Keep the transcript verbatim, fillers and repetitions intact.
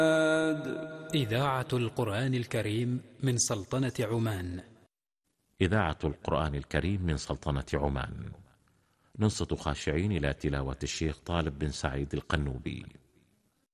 إذاعة القرآن الكريم من سلطنة عمان. إذاعة القرآن الكريم من سلطنة عمان. ننصت خاشعين إلى تلاوة الشيخ طالب بن سعيد القنوبي.